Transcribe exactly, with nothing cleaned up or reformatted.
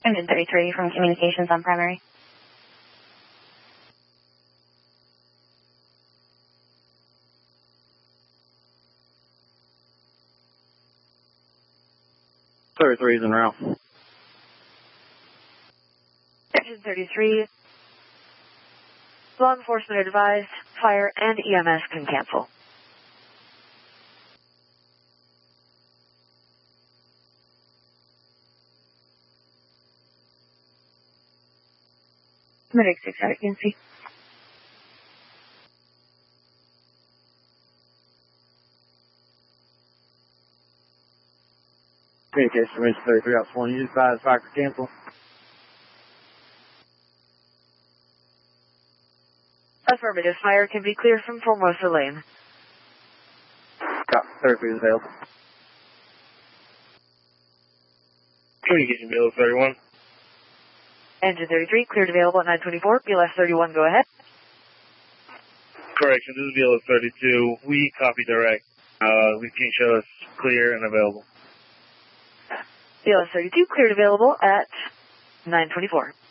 Engine thirty-three from communications on primary. thirty-three is en route. Engine thirty-three. Law enforcement advised, fire and E M S can cancel. Medic six out of Q C. Communication from Engine thirty-three out one. You advise fire can cancel. Affirmative, fire can be cleared from Formosa Lane. Copy, thirty-three is available. Communication B L S thirty-one. Engine thirty-three, cleared available at nine twenty-four. B L S thirty-one, go ahead. Correction, this is B L S thirty-two. We copy direct. Uh, we can show us clear and available. B L S thirty-two, cleared available at nine twenty-four.